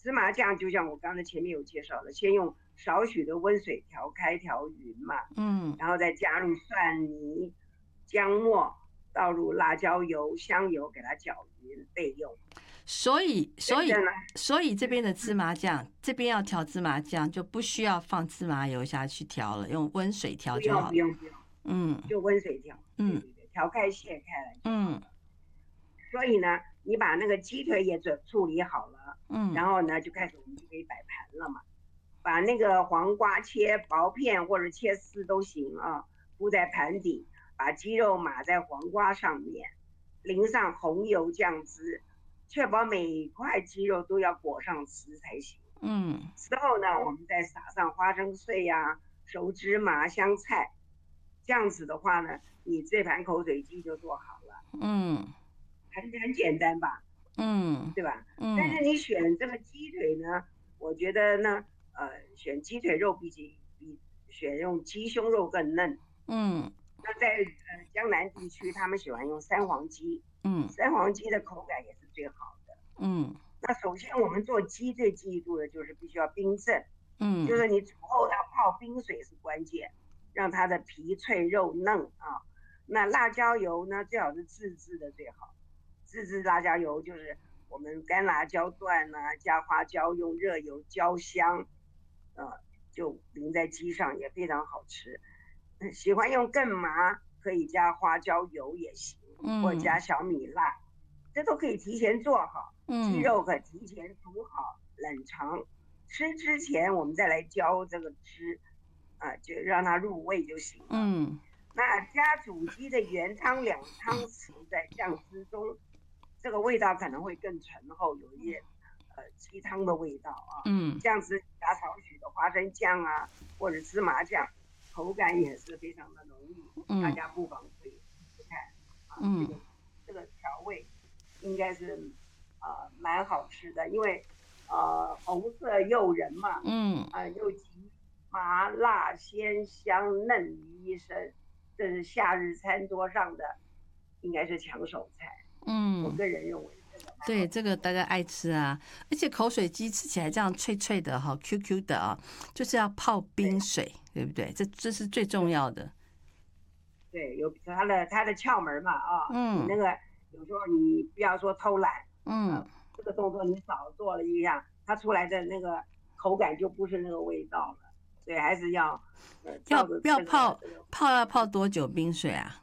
芝麻酱就像我刚才前面有介绍的，先用少许的温水调开调匀嘛，然后再加入蒜泥、姜末，倒入辣椒油、香油，给它搅匀备用。 所以这边的芝麻酱，这边要调芝麻酱就不需要放芝麻油下去调了，用温水调就好了。 不用，就温水调，对，调开卸开来就好了。所以呢，你把那个鸡腿也处理好了，然后呢就开始我们就可以摆盘了嘛。把那个黄瓜切薄片或者切丝都行啊，铺在盘底，把鸡肉码在黄瓜上面，淋上红油酱汁，确保每一块鸡肉都要裹上丝才行。之后呢，我们再撒上花生碎呀、熟芝麻、香菜，这样子的话呢，你这盘口水鸡就做好了。很简单吧？对吧？但是你选这个鸡腿呢，我觉得呢，选鸡腿肉比选用鸡胸肉更嫩。那在江南地区，他们喜欢用三黄鸡。三黄鸡的口感也是最好的。那首先我们做鸡最记住的就是必须要冰镇。就是你煮后要泡冰水是关键，让它的皮脆肉嫩啊。那辣椒油呢，最好是自制的最好。自制辣椒油就是我们干辣椒段啊，加花椒，用热油焦香，就淋在鸡上也非常好吃。喜欢用更麻，可以加花椒油也行，或者加小米辣，这都可以提前做好。鸡肉可提前煮好冷藏，吃之前我们再来浇这个汁，就让它入味就行了。那加煮鸡的原汤2汤匙在酱汁中，这个味道可能会更醇厚，有一点鸡汤的味道啊。酱汁加少许的花生酱啊，或者芝麻酱，口感也是非常的浓郁。大家不妨可以试试看。这个调味应该是蛮好吃的，因为红色诱人嘛。又集麻辣鲜香嫩于一身，这是夏日餐桌上的应该是抢手菜。我个人认为对，这个大家爱吃啊，而且口水鸡吃起来这样脆脆的哈 ，Q 的啊，就是要泡冰水，对不对？这是最重要的。 对，有它的窍门嘛啊。你那个有时候你不要说偷懒，这个动作你少做了一下，它出来的那个口感就不是那个味道了。对，还是要要泡多久冰水啊？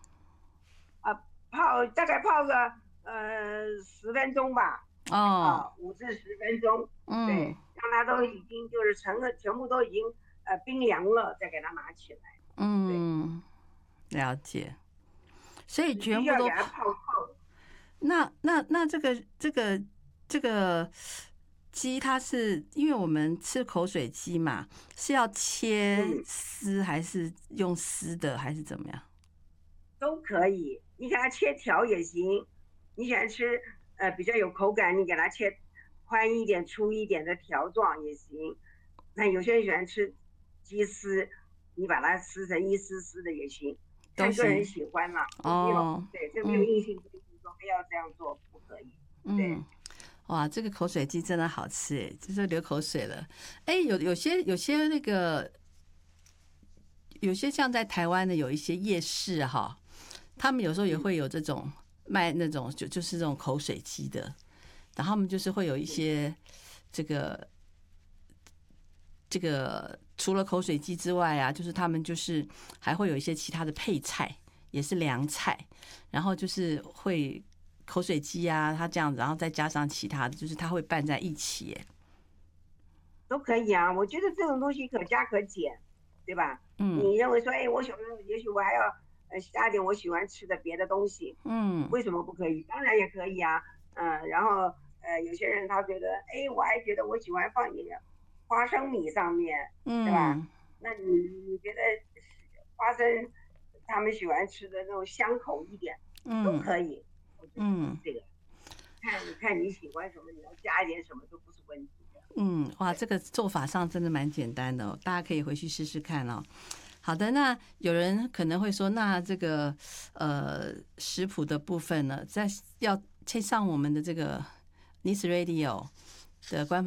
大概泡个10分钟吧。5至10分钟。对，让它都已经就是全部都已经冰凉了，再给它拿起来。 了解。所以全部都给它泡。 那这个鸡，它是因为我们吃口水鸡嘛，是要切丝还是用丝的，还是怎么样？ 都可以，你给它切条也行。你喜欢吃比较有口感，你给它切宽一点、粗一点的条状也行。那有些人喜欢吃鸡丝，你把它撕成一丝丝的也行，看个人喜欢啦。对，这没有硬性规定说非要这样做，不可以。对。 哇，这个口水鸡真的好吃哎，就是流口水了。有些那个，有些像在台湾的有一些夜市哈，他们有时候也会有这种卖那种就是这种口水鸡的，然后他们就是会有一些这个除了口水鸡之外啊，就是他们就是还会有一些其他的配菜，也是凉菜，然后就是会。口水鸡啊，它这样子，然后再加上其他的，就是它会拌在一起耶， 都可以啊。我觉得这种东西可加可减，对吧？你认为说，我喜欢，也许我还要加点我喜欢吃的别的东西，为什么不可以？当然也可以啊。然后有些人他觉得，我还觉得我喜欢放一点花生米上面，对吧？那你觉得花生他们喜欢吃的那种香口一点，都可以。这个看你喜欢什么，你要加一点什么都不是问题的。 哇，这个做法上真的蛮简单的哦，大家可以回去试试看哦。好的，那有人可能会说，那这个食谱的部分呢，要上我们的这个 Nice Radio 的官方